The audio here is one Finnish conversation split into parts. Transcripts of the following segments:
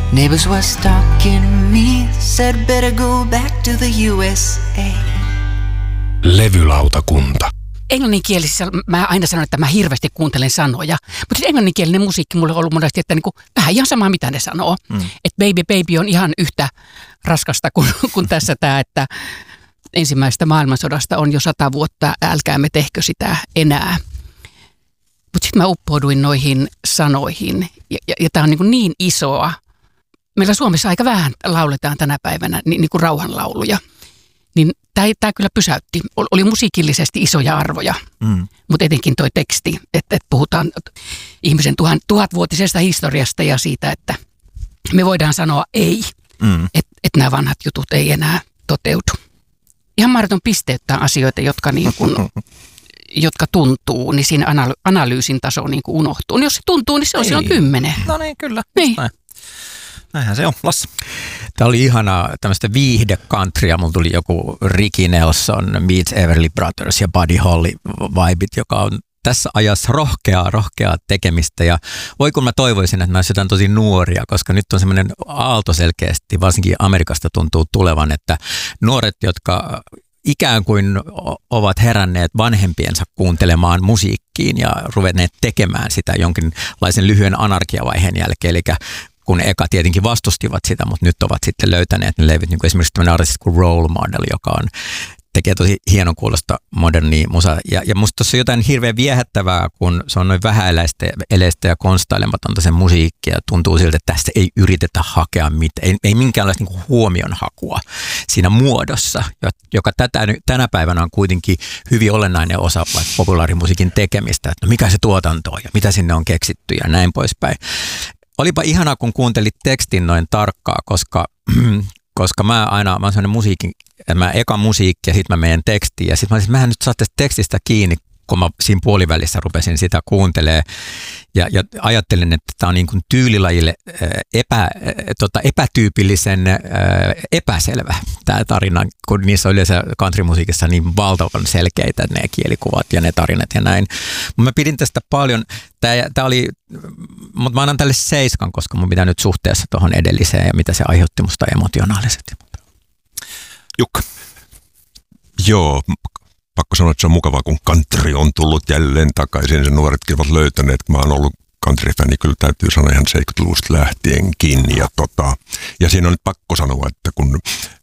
Neighbors were stalking me, said better go back to the USA. Levylautakunta. Englanninkielisessä mä aina sanon, että mä hirveästi kuuntelen sanoja, mutta englanninkielinen musiikki mulle on ollut monesti, että niinku, vähän ihan sama mitä ne sanoo. Että Baby Baby on ihan yhtä raskasta kuin tässä tämä, että ensimmäisestä maailmansodasta on jo 100 vuotta, älkäämme tehkö sitä enää. Mutta sitten mä uppouduin noihin sanoihin ja tämä on niin isoa. Meillä Suomessa aika vähän lauletaan tänä päivänä niin kuin rauhanlauluja. Niin tämä kyllä pysäytti. Oli musiikillisesti isoja arvoja, mutta etenkin toi teksti, että puhutaan ihmisen tuhatvuotisesta historiasta ja siitä, että me voidaan sanoa ei, että nämä vanhat jutut ei enää toteudu. Ihan mahdoton pisteyttää asioita, jotka, niin kuin, jotka tuntuu, niin siinä analyysin taso niin kuin unohtuu. Niin jos se tuntuu, niin se on silloin 10. No niin, kyllä. Niin. Näinhän se on. Lasse. Tämä oli ihanaa tämmöistä viihde-countrya. Mulla tuli joku Ricky Nelson, Meets Everly Brothers ja Buddy Holly vibit, joka on tässä ajassa rohkeaa tekemistä. Ja voi kun mä toivoisin, että nämä olisi jotain tosi nuoria, koska nyt on semmoinen aalto selkeästi, varsinkin Amerikasta tuntuu tulevan, että nuoret, jotka ikään kuin ovat heränneet vanhempiensa kuuntelemaan musiikkiin ja ruvenneet tekemään sitä jonkinlaisen lyhyen anarkiavaiheen jälkeen, eli kun eka tietenkin vastustivat sitä, mutta nyt ovat sitten löytäneet ne levyt, niin kuin esimerkiksi tämmöinen artisti kuin Role Model, joka tekee tosi hienon kuulosta modernia musaa. Ja musta tuossa on jotain hirveän viehättävää, kun se on noin vähäeleistä ja konstailematonta se musiikki, ja tuntuu siltä, että tästä ei yritetä hakea mitään, ei minkäänlaista niin kuin huomionhakua siinä muodossa, joka tänä päivänä on kuitenkin hyvin olennainen osa vaikka populaarimusiikin tekemistä, että no mikä se tuotanto on ja mitä sinne on keksitty ja näin poispäin. Olipa ihanaa, kun kuuntelit tekstin noin tarkkaa, koska mä oon sellainen mä eka musiikki ja sitten mä menen tekstiin. Ja sitten mä olisin, mähän nyt saa tästä tekstistä kiinni, kun mä siinä puolivälissä rupesin sitä kuuntelemaan. Ja ajattelin, että tämä on niin kuin tyylilajille epätyypillisen epäselvä tämä tarina, kun niissä on yleensä countrymusiikissa niin valtavan selkeitä ne kielikuvat ja ne tarinat ja näin. Mä pidin tästä paljon. Tämä oli, mutta mä annan tälle 7, koska mun pitää nyt suhteessa tuohon edelliseen ja mitä se aiheutti musta emotionaalisesti. Jukka. Joo, pakko sanoa, että se on mukavaa, kun country on tullut jälleen takaisin. Se nuoretkin ovat löytäneet, kun mä oon ollut country-fani, kyllä täytyy sanoa ihan 70-luvusta lähtienkin. Ja siinä on nyt pakko sanoa, että kun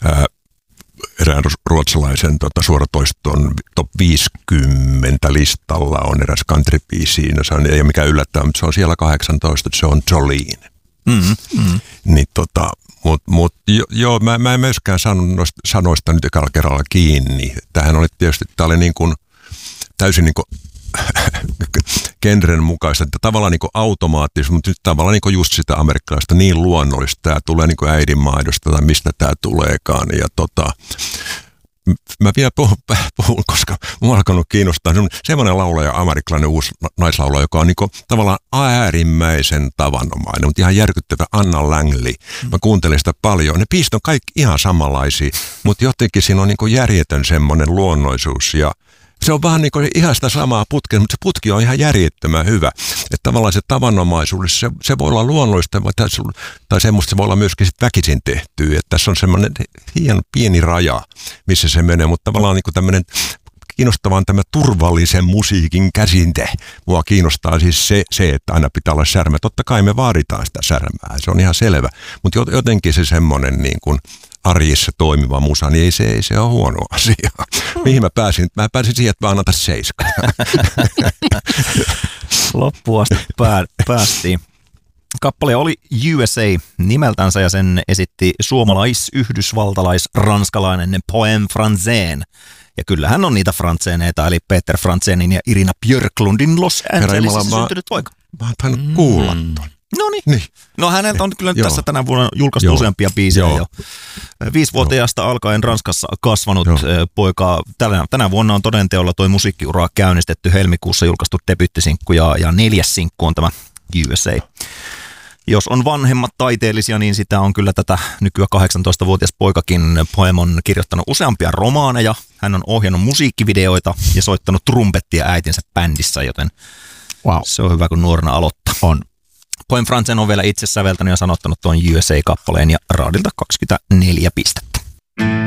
erään ruotsalaisen suoratoiston top 50 listalla on eräs country-biisi, se ei ole mikään yllättävää, mutta se on siellä 18, se on Jolene. Niin joo, mä en myöskään sanoista nyt ekalla kerralla kiinni. Tämähän oli tietysti, niin kuin täysin niin kuin genren mukaista, että tavallaan niin kuin automaattisesti, mutta nyt tavallaan niin kuin just sitä amerikkalaista niin luonnollista. Tämä tulee niin kuin äidinmaidosta tai mistä tämä tuleekaan. Ja mä vielä puhun, koska mua on alkanut kiinnostaa semmoinen laulaja, amerikkalainen uusi naislaulaja, joka on niin tavallaan äärimmäisen tavanomainen, mutta ihan järkyttävä Anna Langley. Mä kuuntelin sitä paljon. Ne biisit on kaikki ihan samanlaisia, mutta jotenkin siinä on niin järjetön semmoinen luonnoisuus ja se on vähän niin kuin ihan sitä samaa putkea, mutta se putki on ihan järjettömän hyvä. Että tavallaan se tavanomaisuus, se voi olla luonnollista, tai semmoista se voi olla myöskin väkisin tehtyä. Että tässä on semmoinen hieno pieni raja, missä se menee, mutta tavallaan niin kuin tämmöinen kiinnostavaa on tämä turvallisen musiikin käsinte. Mua kiinnostaa siis se, että aina pitää olla särmä. Totta kai me vaaditaan sitä särmää, se on ihan selvä. Mutta jotenkin se semmoinen niin kuin arjessa toimiva musa, niin ei se ole huono asia. Mihin mä pääsin? Mä pääsin siihen, että mä annan tässä 7. Loppuun asti päästiin. Kappale oli USA nimeltänsä ja sen esitti suomalais-yhdysvaltalais-ranskalainen Poème Français. Ja kyllähän on niitä frantseeneita, eli Peter Frantzenin ja Irina Björklundin Los Angelesissa syntynyt poika. Mä oon tainnut kuulla ton. Noniin. No häneltä on kyllä tässä tänä vuonna julkaistu useampia biisejä jo. 5-vuotiaasta alkaen Ranskassa kasvanut poika. Tänä vuonna on todenteolla toi musiikkiura käynnistetty, helmikuussa julkaistu debyyttisinkku ja 4. sinkku on tämä USA. Jos on vanhemmat taiteellisia, niin sitä on kyllä tätä nykyään 18-vuotias poikakin. Poem on kirjoittanut useampia romaaneja, hän on ohjannut musiikkivideoita ja soittanut trumpettia äitinsä bändissä, joten se on hyvä, kun nuorena aloittaa. On. Poem Franzen on vielä itse säveltänyt ja sanottanut tuon USA-kappaleen ja raadilta 24 pistettä.